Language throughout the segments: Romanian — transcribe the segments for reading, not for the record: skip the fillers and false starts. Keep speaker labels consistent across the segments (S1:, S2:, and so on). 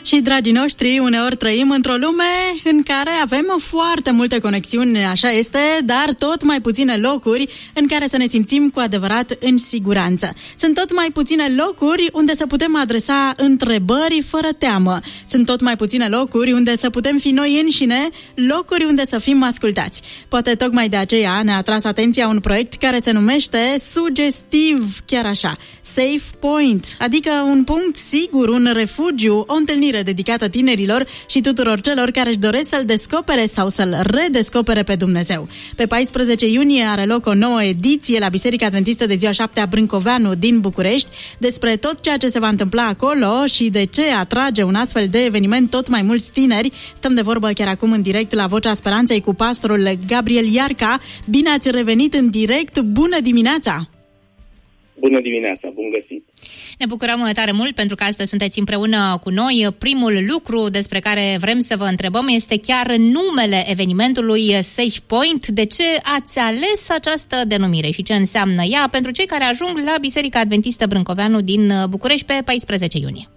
S1: Și, dragii noștri, uneori trăim într-o lume în care avem foarte multe conexiuni, așa este, dar tot mai puține locuri în care să ne simțim cu adevărat în siguranță. Sunt tot mai puține locuri unde să putem adresa întrebări fără teamă. Sunt tot mai puține locuri unde să putem fi noi înșine, locuri unde să fim ascultați. Poate tocmai de aceea ne-a atras atenția un proiect care se numește sugestiv, chiar așa, Safe Point, adică un punct sigur, un refugiu, o întâlnire dedicată tinerilor și tuturor celor care își doresc să-L descopere sau să-L redescopere pe Dumnezeu. Pe 14 iunie are loc o nouă ediție la Biserica Adventistă de Ziua 7 Brâncoveanu din București. Despre tot ceea ce se va întâmpla acolo și de ce atrage un astfel de eveniment tot mai mulți tineri, stăm de vorbă chiar acum în direct la Vocea Speranței cu pastorul Gabriel Iarca. Bine ați revenit în direct! Bună dimineața!
S2: Bună dimineața! Bun găsit!
S3: Ne bucurăm tare mult pentru că astăzi sunteți împreună cu noi. Primul lucru despre care vrem să vă întrebăm este chiar numele evenimentului Safe Point. De ce ați ales această denumire și ce înseamnă ea pentru cei care ajung la Biserica Adventistă Brâncoveanu din București pe 14 iunie?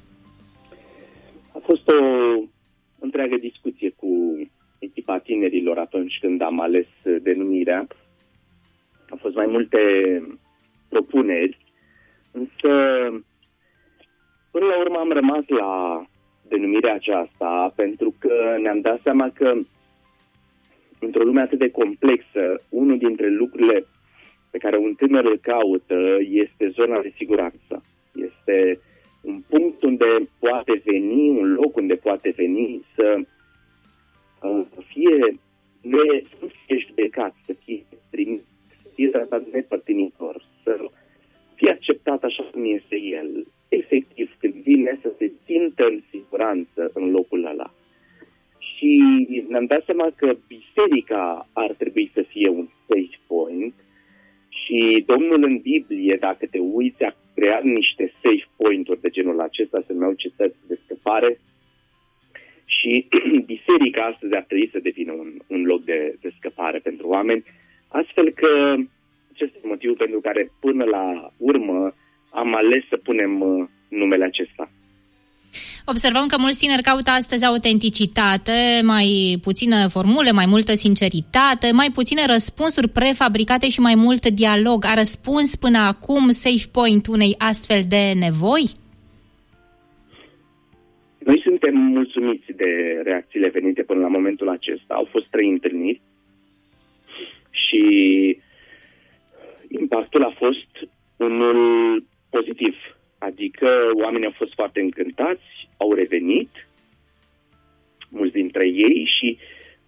S2: A fost o întreagă discuție cu echipa tinerilor atunci când am ales denumirea. Au fost mai multe propuneri, însă până la urmă am rămas la denumirea aceasta pentru că ne-am dat seama că într-o lume atât de complexă, unul dintre lucrurile pe care un tânăr îl caută este zona de siguranță. Este un punct unde poate veni, un loc unde poate veni să fie judecat, să fie primit, să fie tratat nepărtinitor, să fie acceptat așa cum este el. Efectiv, când vine să se simtă în siguranță în locul ăla. Și ne-am dat seama că biserica ar trebui să fie un safe point și Domnul în Biblie, dacă te uiți, a creat niște safe point-uri de genul acesta, se numeau cetăți de scăpare. Și biserica astăzi ar trebui să devină un loc de scăpare pentru oameni, astfel că acest este motivul pentru care până la urmă am ales să punem numele acesta.
S3: Observăm că mulți tineri caută astăzi autenticitate, mai puține formule, mai multă sinceritate, mai puține răspunsuri prefabricate și mai mult dialog. A răspuns până acum Safe Point unei astfel de nevoi?
S2: Noi suntem mulțumiți de reacțiile venite până la momentul acesta. Au fost 3 întâlniri și impactul a fost unul pozitiv. Adică oamenii au fost foarte încântați, au revenit, mulți dintre ei, și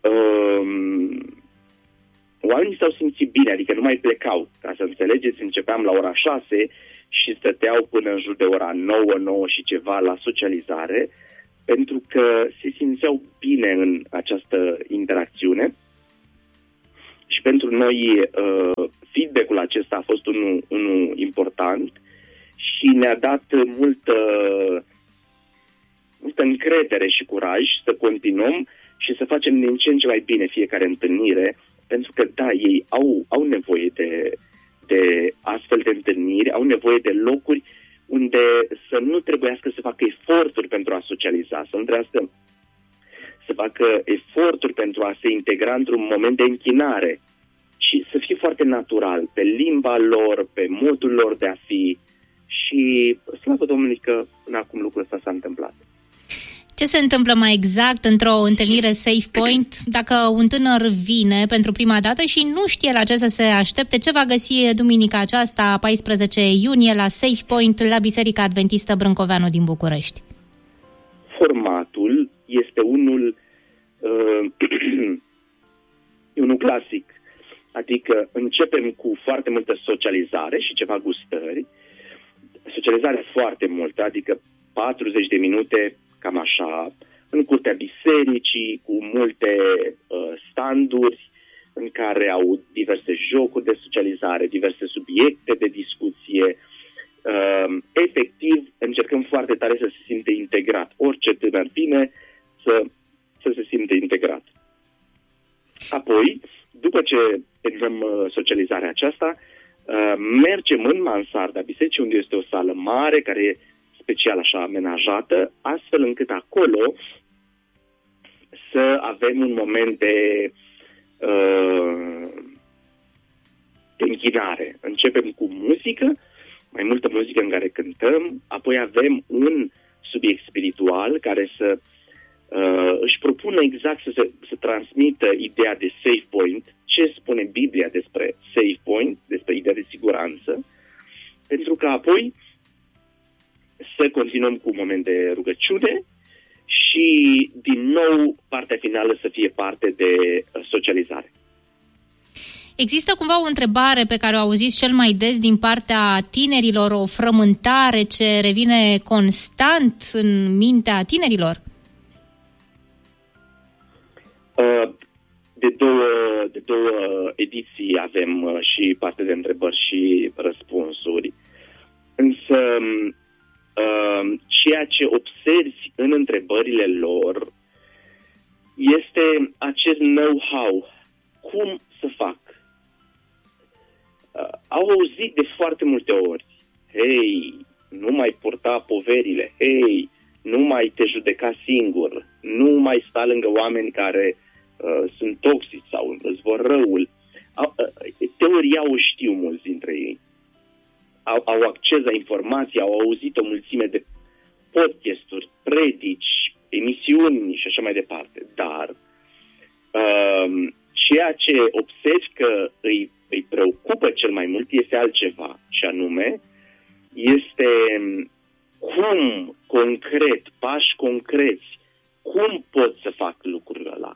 S2: oamenii s-au simțit bine, adică nu mai plecau. Ca să înțelegeți, începeam la ora 6 și stăteau până în jur de ora 9 și ceva la socializare, pentru că se simțeau bine în această interacțiune. Și pentru noi feedback-ul acesta a fost unul important și ne-a dat multă încredere și curaj să continuăm și să facem din ce în ce mai bine fiecare întâlnire, pentru că, da, ei au nevoie de astfel de întâlniri, au nevoie de locuri unde să nu trebuiască să facă eforturi pentru a socializa, să nu trebuiască să facă eforturi pentru a se integra într-un moment de închinare și să fie foarte natural, pe limba lor, pe modul lor de a fi. Și slavă Domnului că până acum lucrul ăsta s-a întâmplat.
S3: Ce se întâmplă mai exact într-o întâlnire Safe Point dacă un tânăr vine pentru prima dată și nu știe la ce să se aștepte? Ce va găsi duminica aceasta, 14 iunie, la Safe Point, la Biserica Adventistă Brâncoveanu din București?
S2: Formatul este unul clasic. Adică începem cu foarte multă socializare și ceva gustări. Socializare foarte multă, adică 40 de minute, cam așa, în curtea bisericii, cu multe standuri în care au diverse jocuri de socializare, diverse subiecte de discuție. Efectiv, încercăm foarte tare să se simte integrat. Orice tânăr vine să se simte integrat. Apoi, după ce terminăm socializarea aceasta, mergem în mansarda bisericii, unde este o sală mare, care e special așa amenajată, astfel încât acolo să avem un moment de închinare. Începem cu muzică, mai multă muzică în care cântăm, apoi avem un subiect spiritual care să își propună exact să transmită ideea de safe point, ce spune Biblia despre safe point, despre ideea de siguranță, pentru că apoi să continuăm cu un moment de rugăciune și, din nou, partea finală să fie parte de socializare.
S3: Există cumva o întrebare pe care o auziți cel mai des din partea tinerilor, o frământare ce revine constant în mintea tinerilor?
S2: De două ediții avem și parte de întrebări și răspunsuri. Însă ceea ce observi în întrebările lor este acest know-how. Cum să fac? Au auzit de foarte multe ori: hei, nu mai purta poverile, hei, nu mai te judeca singur, nu mai sta lângă oameni care sunt toxici sau îți vor răul. Teoria o știu mulți dintre ei. Au acces la informații, au auzit o mulțime de podcasturi, predici, emisiuni și așa mai departe. Dar ceea ce observi că îi preocupă cel mai mult este altceva, și anume este cum concret, pași concreți, cum pot să fac lucrurile ăla,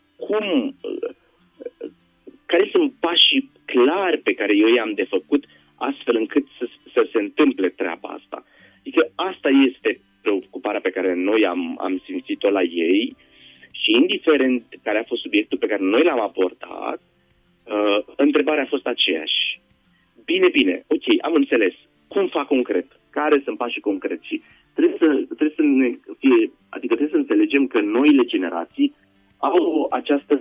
S2: care sunt pașii clari pe care eu i-am de făcut astfel încât să se întâmple treaba asta. Adică asta este preocuparea pe care noi am simțit-o la ei și, indiferent care a fost subiectul pe care noi l-am abordat, întrebarea a fost aceeași. Bine, ok, am înțeles. Cum fac concret? Care sunt pașii concreți? Și trebuie să înțelegem că noile generații au această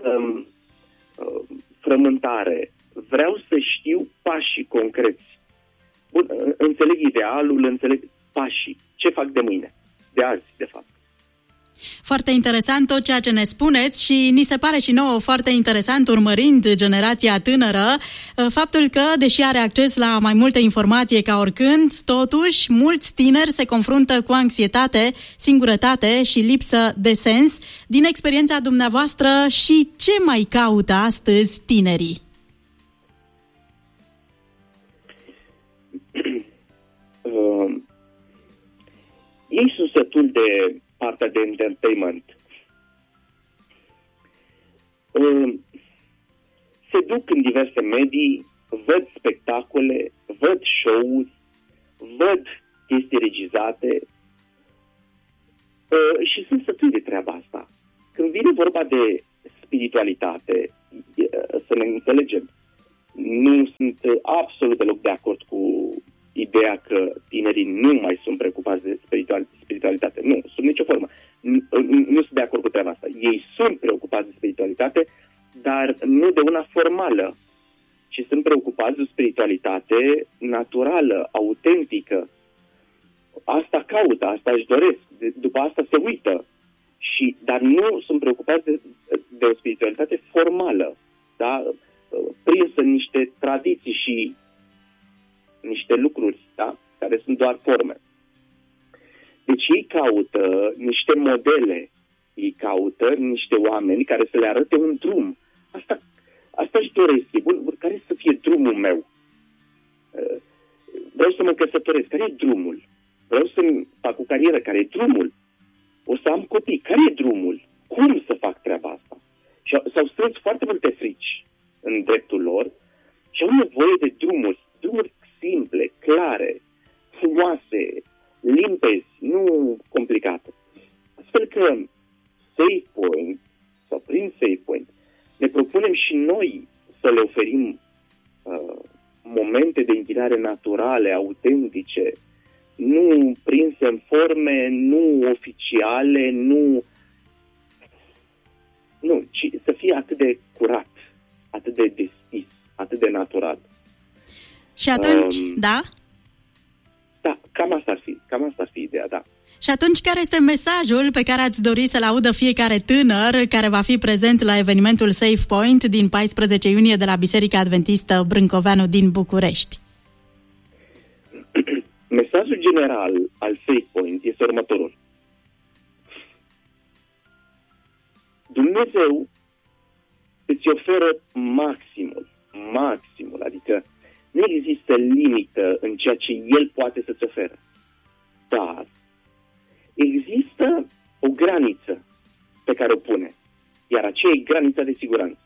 S2: frământare. Vreau să știu pașii concreți. Bun, înțeleg idealul, înțeleg pașii. Ce fac de mâine? De azi, de fapt.
S1: Foarte interesant tot ceea ce ne spuneți și ni se pare și nouă foarte interesant, urmărind generația tânără, faptul că, deși are acces la mai multe informații ca oricând, totuși mulți tineri se confruntă cu anxietate, singurătate și lipsă de sens. Din experiența dumneavoastră, și ce mai caută astăzi tinerii?
S2: Ei sunt sătuli de partea de entertainment. Se duc în diverse medii, văd spectacole, văd show-uri, văd chestii regizate și sunt sătuli de treaba asta. Când vine vorba de spiritualitate, să ne înțelegem, nu sunt absolut deloc de acord cu ideea că tinerii nu mai sunt preocupați de spiritualitate. Nu, sub nicio formă. Nu sunt de acord cu treaba asta. Ei sunt preocupați de spiritualitate, dar nu de una formală, ci sunt preocupați de o spiritualitate naturală, autentică. Asta caută, asta își doresc, după asta se uită. Dar nu sunt preocupați de o spiritualitate formală, da? Prinsă în niște tradiții și niște lucruri, da? Care sunt doar forme. Deci ei caută niște modele, ei caută niște oameni care să le arate un drum. Asta își doresc. Bun, care să fie drumul meu? Vreau să mă căsătoresc. Care e drumul? Vreau să fac o carieră. Care e drumul? O să am copii. Care e drumul? Cum să fac treaba asta? Și s-au strâns foarte multe frici în dreptul lor și au nevoie de drumuri simple, clare, frumoase, limpezi, nu complicate. Astfel că Safe Point, sau prin Safe Point, ne propunem și noi să le oferim momente de închinare naturale, autentice, nu prinse în forme, nu oficiale, ci să fie atât de curat, atât de deschis, atât de natural.
S1: Și atunci, da?
S2: Da, cam asta ar fi ideea, da.
S1: Și atunci, care este mesajul pe care ați dori să-l audă fiecare tânăr care va fi prezent la evenimentul Safe Point din 14 iunie de la Biserica Adventistă Brâncoveanu din București?
S2: Mesajul general al Safe Point este următorul. Dumnezeu îți oferă maximul, adică nu există limită în ceea ce El poate să-ți ofere. Dar există o graniță pe care o pune, iar aceea e granița de siguranță.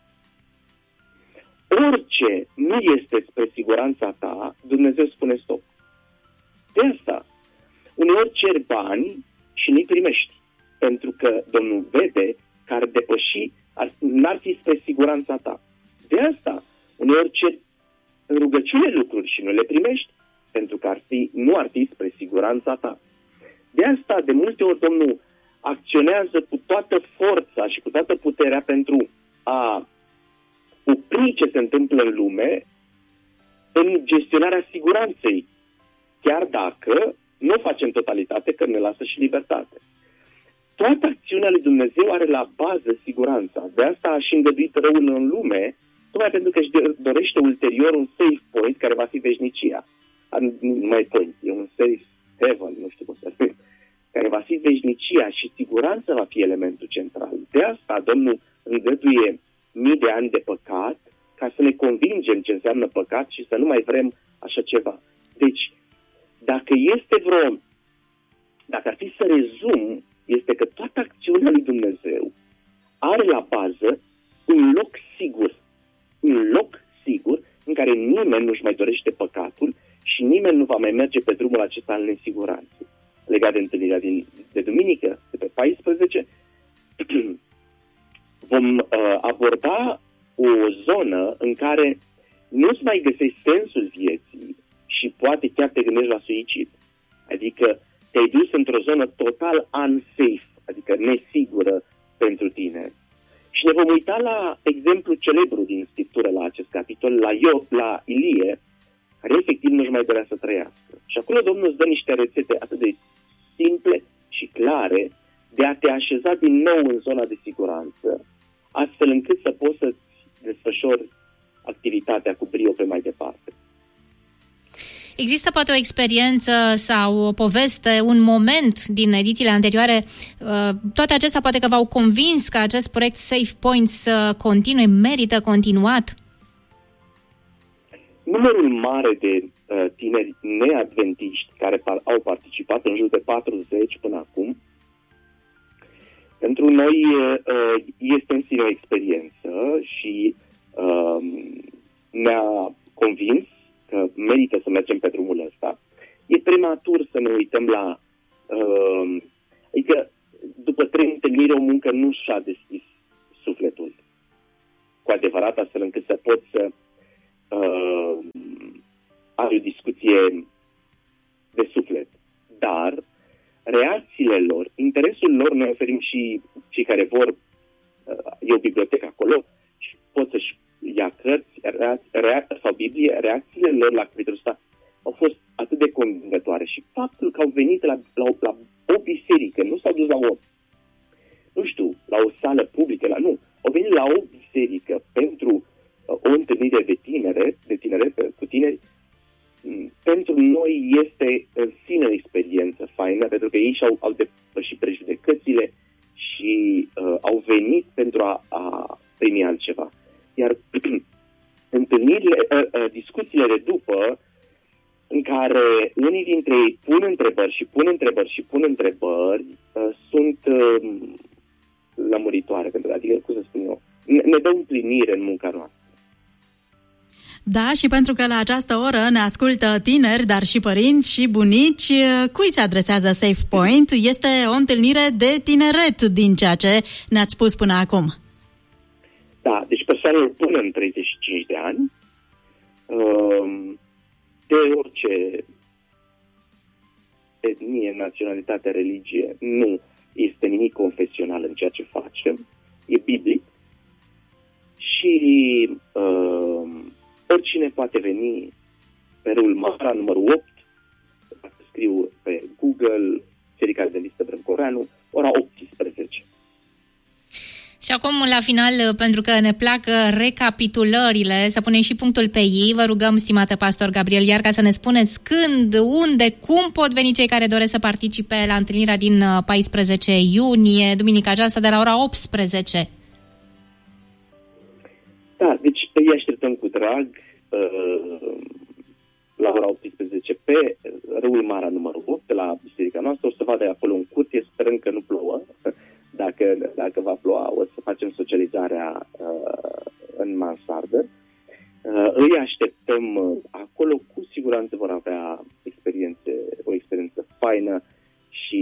S2: Orice nu este spre siguranța ta, Dumnezeu spune stop. De asta, uneori ceri bani și nu-i primești, pentru că Domnul vede că ar depăși, n-ar fi spre siguranța ta. De asta, uneori ceri în rugăciune lucruri și nu le primești, pentru că nu ar fi spre siguranța ta. De asta, de multe ori, Domnul acționează cu toată forța și cu toată puterea pentru a opri ce se întâmplă în lume în gestionarea siguranței, chiar dacă nu o facem totalitate, că ne lasă și libertate. Toată acțiunea lui Dumnezeu are la bază siguranța. De asta a și îngăduit răul în lume, tocmai pentru că își dorește ulterior un safe point care va fi veșnicia. Nu mai point, e un safe heaven, nu știu cum să spun, care va fi veșnicia și siguranța va fi elementul central. De asta Domnul îngăduie mii de ani de păcat ca să ne convingem ce înseamnă păcat și să nu mai vrem așa ceva. Deci, dacă ar fi să rezum, este că toată acțiunea lui Dumnezeu are la bază un loc sigur în care nimeni nu-și mai dorește păcatul și nimeni nu va mai merge pe drumul acesta al nesiguranței. Legat de întâlnirea de duminică, de pe 14, vom aborda o zonă în care nu-ți mai găsești sensul vieții și poate chiar te gândești la suicid. Adică te-ai dus într-o zonă total unsafe, adică nesigură pentru tine. Și ne vom uita la exemplu celebru din Scriptură, la acest capitol, la Ilie, care efectiv nu-și mai dorea să trăiască. Și acolo Domnul îți dă niște rețete atât de simple și clare de a te așeza din nou în zona de siguranță, astfel încât să poți să-ți desfășori activitatea cu brio pe mai departe.
S3: Există poate o experiență sau o poveste, un moment din edițiile anterioare, toate acestea poate că v-au convins că acest proiect Safe Point să continue, merită continuat?
S2: Numărul mare de tineri neadventiști care au participat, în jur de 40 până acum, pentru noi este în sine o experiență și ne-a convins că merită să mergem pe drumul ăsta. E prematur să ne uităm la... adică, după 3 întâlniri, o muncă nu și-a deschis sufletul cu adevărat, astfel încât să poți să ai o discuție de suflet. Dar reacțiile lor, interesul lor, ne oferim și cei care vor, e o bibliotecă acolo și pot să-și ia cărți sau Biblie, reacțiile lor la capitolul ăsta au fost atât de convingătoare și faptul că au venit la o biserică, nu s-au dus la o sală publică, au venit la o biserică pentru o întâlnire de tineret cu tineri, pentru noi este în sine o experiență faină, pentru că ei au depășit prejudecățile și au venit pentru a primi altceva. Iar discuțiile de după, în care unii dintre ei pun întrebări, sunt lămuritoare, adică, cum să spun eu, ne dă împlinire în munca noastră.
S1: Da, și pentru că la această oră ne ascultă tineri, dar și părinți și bunici, cui se adresează Safe Point? Este o întâlnire de tineret din ceea ce ne-ați spus până acum.
S2: Da, deci persoanele până în 35 de ani, de orice etnie, naționalitate, religie, nu este nimic confesional în ceea ce facem, e biblic și oricine poate veni pe râul Mara, numărul 8, scriu pe Google Biserica Adventistă Brâncoveanu, ora 18.
S3: Și acum, la final, pentru că ne plac recapitulările, să punem și punctul pe ei, vă rugăm, stimată pastor Gabriel Iarca, să ne spuneți când, unde, cum pot veni cei care doresc să participe la întâlnirea din 14 iunie, duminica aceasta, de la ora 18.
S2: Da, deci îi așteptăm cu drag la ora 18 pe Râul Mara numărul 8, de la biserica noastră. O să vadă acolo un curte, sperăm că nu plouă. Dacă va ploua, o să facem socializarea în mansardă. Îi așteptăm acolo, cu siguranță vor avea o experiență faină și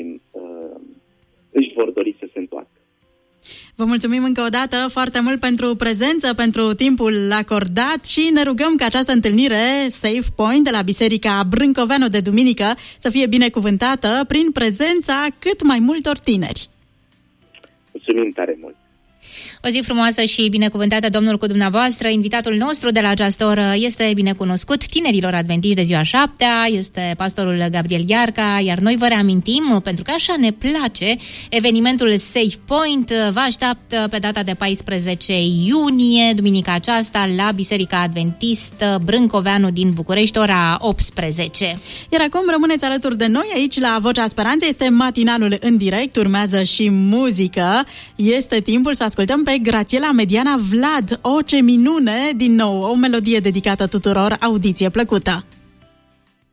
S2: își vor dori să se întoarcă.
S1: Vă mulțumim încă o dată foarte mult pentru prezență, pentru timpul acordat și ne rugăm ca această întâlnire Safe Point de la Biserica Brâncoveanu de duminică să fie binecuvântată prin prezența cât mai multor tineri.
S2: Mulțumim tare mult!
S3: O zi frumoasă și binecuvântată, Domnul cu dumneavoastră. Invitatul nostru de la această oră este binecunoscut tinerilor adventiști de ziua 7-a, este pastorul Gabriel Iarca, iar noi vă reamintim, pentru că așa ne place, evenimentul Safe Point vă așteaptă pe data de 14 iunie, duminica aceasta, la Biserica Adventistă Brâncoveanu din București, ora 18.
S1: Iar acum rămâneți alături de noi aici la Vocea Speranței, este matinalul în direct, urmează și muzică, este timpul să ascultăm pe Grațiela Mediana Vlad, O, ce minune, din nou o melodie dedicată tuturor, audiție plăcută!